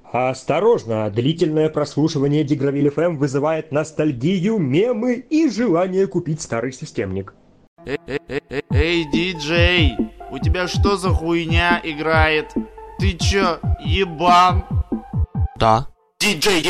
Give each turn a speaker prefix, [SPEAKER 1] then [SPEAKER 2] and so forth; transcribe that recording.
[SPEAKER 1] Осторожно, длительное прослушивание Дигравиль ФМ вызывает ностальгию, мемы и желание купить старый системник.
[SPEAKER 2] Эй, диджей, у тебя что за хуйня играет? Ты чё, ебан?
[SPEAKER 3] Да.
[SPEAKER 2] Диджей,